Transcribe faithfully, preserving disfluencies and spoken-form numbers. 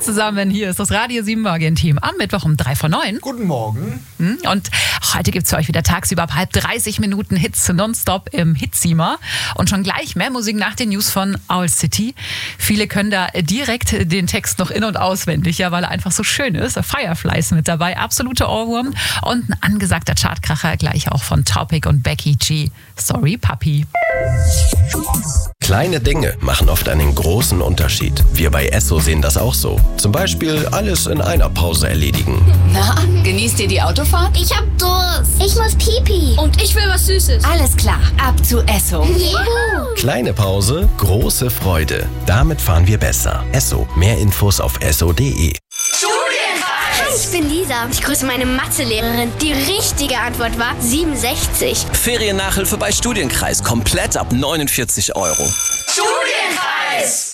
zusammen, hier ist das Radio sieben Morgen-Team am Mittwoch um drei vor neun. Guten Morgen. Und heute gibt es für euch wieder tagsüber ab halb dreißig Minuten Hits nonstop im Hitzimmer. Und schon gleich mehr Musik nach den News von Owl City. Viele können da direkt den Text noch in- und auswendig, ja, weil er einfach so schön ist. Fireflies mit dabei, absolute Ohrwurm. Und ein angesagter Chartkracher gleich auch von Topic und Becky G. Sorry, Papi. Kleine Dinge machen oft einen großen Unterschied. Wir bei Esso sehen das auch so. Zum Beispiel alles in einer Pause erledigen. Na, genießt ihr die Autofahrt? Ich hab Durst. Ich muss Pipi. Und ich will was Süßes. Alles klar, ab zu Esso. Juhu. Kleine Pause, große Freude. Damit fahren wir besser. Esso. Mehr Infos auf esso punkt de. Hi, ich bin Lisa. Ich grüße meine Mathelehrerin. Die richtige Antwort war siebenundsechzig. Feriennachhilfe bei Studienkreis. Komplett ab neunundvierzig Euro. Studienkreis!